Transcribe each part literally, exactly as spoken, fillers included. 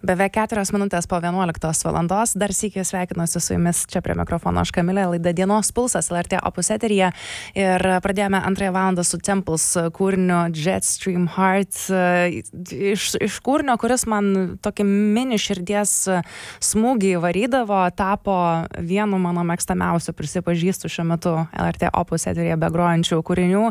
Beveik keturios minutės po vienuoliktos valandos. Dar sykį sveikinuosi su jumis čia prie mikrofono aš Kamilė, laida Dienos pulsas L R T Opus eteryje. Ir pradėjome antrąją valandą su Temples kūriniu Jetstream Heart. Iš, iš kūrinio, kuris man tokį mini širdies smūgį varydavo, tapo vienu mano mėgstamiausių, prisipažįstu šiuo metu L R T Opus eteryje begrojančių kūrinių.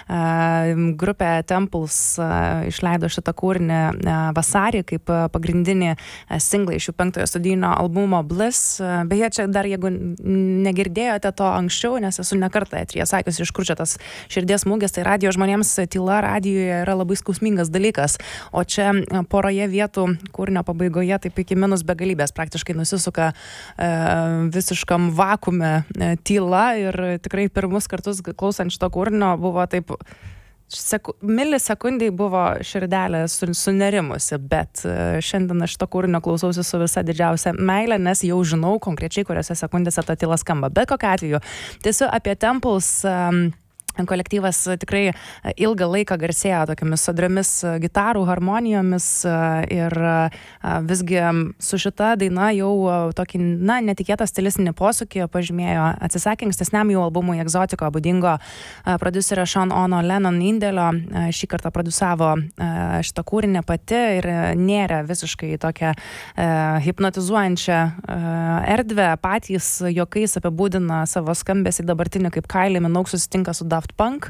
Grupė Temples išleido šitą kūrinį vasarį kaip pagrindinį singlai iš jų penktojo studijinio albumo Bliss. Beje, čia dar jeigu negirdėjote to anksčiau, nes esu ne kartą eteryje sakiusi, iš kur čia tas širdies smūgis, tai radijo žmonėms tyla radijuje yra labai skausmingas dalykas, o čia poroje vietų kūrinio pabaigoje taip iki minus begalybės praktiškai nusisuka e, visiškam vakume e, tyla ir tikrai pirmus kartus klausant šito kūrinio buvo taip Seku, milisekundai buvo širdelė su, sunerimusi, bet šiandien aš to kūrinio klausausi su visa didžiausia meilė, nes jau žinau konkrečiai, kuriuose sekundėse ta tyla skamba. Bet kokiu atveju, tiesiog apie Temples um, kolektyvas tikrai ilgą laiką garsėjo tokiamis sodriomis gitarų harmonijomis ir visgi su šita daina jau tokį, na, netikėtą stilistinį posūkį pažymėjo atsisakė ankstesniam jų albumui Exotico būdingo prodiuserio Sean Ono Lennon indėlio. Šį kartą produsavo šitą kūrinį pati ir nėrė visiškai tokią hipnotizuojančią erdvę. Patys juokais apibūdina savo skambesį dabartinį, kaip Kylie Minogue susitinka su Daft Punk.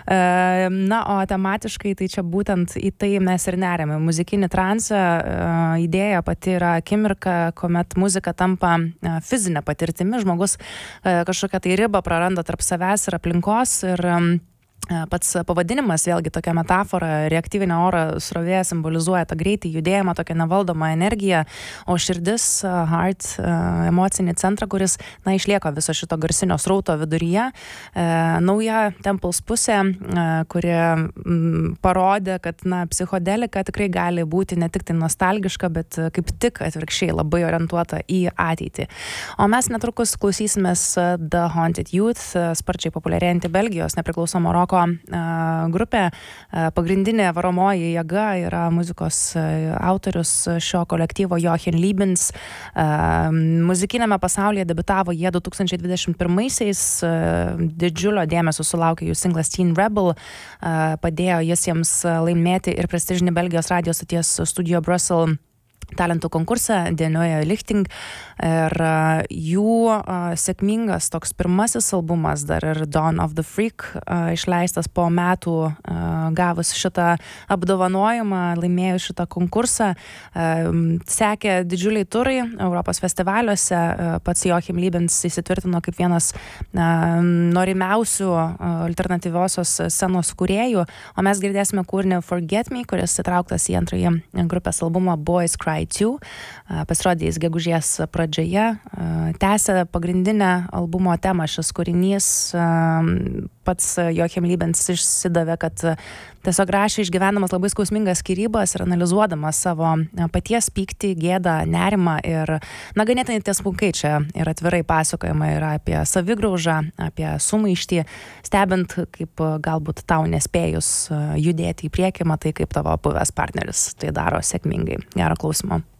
Na, o tematiškai tai čia būtent į tai mes ir nerėme. Muzikinį transą idėja pati yra akimirka, kuomet muzika tampa fizinė patirtimi, žmogus kažkokią tai ribą praranda tarp savęs ir aplinkos ir pats pavadinimas, vėlgi tokia metafora, reaktyvinė oro srovė simbolizuoja tą greitį, judėjimą, tokią nevaldomą energiją, o širdis, heart, emocinį centrą, kuris, na, išlieka viso šito garsinio srauto viduryje. Nauja Temples pusė, kuri m, parodė, kad, na, psichodelika tikrai gali būti ne tik tai nostalgiška, bet kaip tik atvirkščiai labai orientuota į ateitį. O mes netrukus klausysimės The Haunted Youth, sparčiai populiarėjanti Belgijos nepriklausomo roko grupė. Pagrindinė varomoji jėga yra muzikos autorius šio kolektyvo Jochen Liebens. Muzikinėme pasaulyje debitavo jie du tūkstančiai dvidešimt pirmaisiais. Didžiulio dėmesio sulaukė jų singlas Teen Rebel. Padėjo jis jiems laimėti ir prestižinį Belgijos radijo stoties Studio Brussels talentų konkursą Dienuoja Lichting ir jų uh, sėkmingas toks pirmasis albumas dar ir Dawn of the Freak uh, išleistas po metų uh, gavus šitą apdovanojimą, laimėjus šitą konkursą. Uh, sekė didžiuliai turai Europos festivaliuose, uh, pats Joachim Liebens įsitvirtino kaip vienas uh, norimiausių uh, alternatyviosios scenos kūrėjų, o mes girdėsime kūrinį Forget Me, kuris įtrauktas į antrąjį grupės albumą Boys Cry two, pasirodė jis gegužės pradžioje, tęsė pagrindinę albumo temą šis kūrinys. Pats Joachim Liebens išsidavė, kad tiesiog rašė išgyvenamas labai skausmingas skyrybas ir analizuodamas savo paties pyktį, gėdą, nerimą ir, na, ganėtinai tiesmukai čia ir atvirai pasakojama yra apie savigraužą, apie sumaištį, stebint, kaip galbūt tau nespėjus judėti į priekį, matai, kaip tavo buvęs partneris tai daro sėkmingai. Gero klausimo.